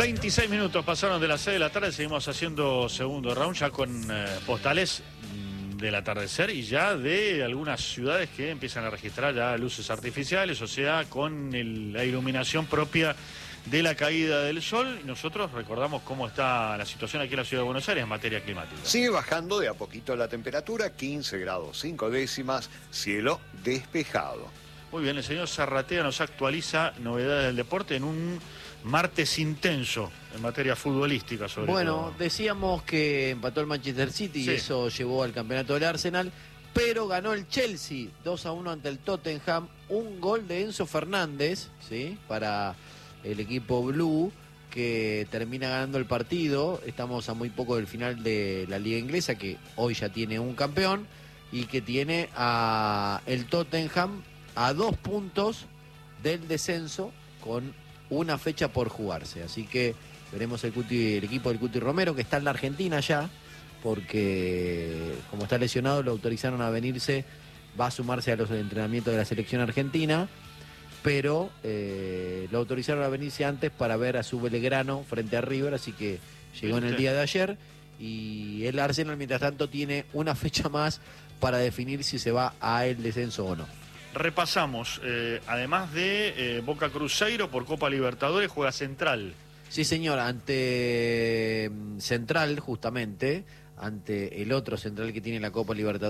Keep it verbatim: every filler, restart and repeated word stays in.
veintiséis minutos pasaron de las seis de la tarde, seguimos haciendo segundo round ya con eh, postales del atardecer y ya de algunas ciudades que empiezan a registrar ya luces artificiales, o sea, con el, la iluminación propia de la caída del sol. Y nosotros recordamos cómo está la situación aquí en la ciudad de Buenos Aires en materia climática. Sigue bajando de a poquito la temperatura, quince grados cinco décimas, cielo despejado. Muy bien, el señor Zarratea nos actualiza novedades del deporte en un martes intenso en materia futbolística, sobre bueno, todo. Bueno, decíamos que empató el Manchester City, sí, y eso llevó al campeonato del Arsenal, pero ganó el Chelsea dos a uno ante el Tottenham, un gol de Enzo Fernández, ¿sí?, para el equipo blue, que termina ganando el partido. Estamos a muy poco del final de la liga inglesa, que hoy ya tiene un campeón, y que tiene a el Tottenham a dos puntos del descenso, con una fecha por jugarse. Así que veremos el, Cuti, el equipo del Cuti Romero, que está en la Argentina ya, porque como está lesionado lo autorizaron a venirse, va a sumarse a los entrenamientos de la selección argentina, pero eh, lo autorizaron a venirse antes para ver a su Belgrano frente a River, así que llegó en el día de ayer. Y el Arsenal, mientras tanto, tiene una fecha más para definir si se va a el descenso o no. Repasamos, eh, además de eh, Boca Cruzeiro por Copa Libertadores, juega Central. Sí, señor, ante Central, justamente, ante el otro Central que tiene la Copa Libertadores.